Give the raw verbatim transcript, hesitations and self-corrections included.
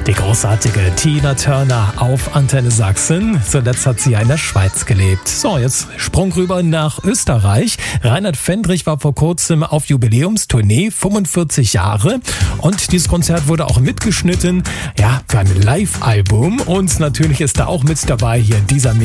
Die großartige Tina Turner auf Antenne Sachsen. Zuletzt hat sie ja in der Schweiz gelebt. So, jetzt Sprung rüber nach Österreich. Reinhard Fendrich war vor kurzem auf Jubiläumstournee, fünfundvierzig Jahre. Und dieses Konzert wurde auch mitgeschnitten, ja, für ein Live-Album. Und natürlich ist da auch mit dabei hier in dieser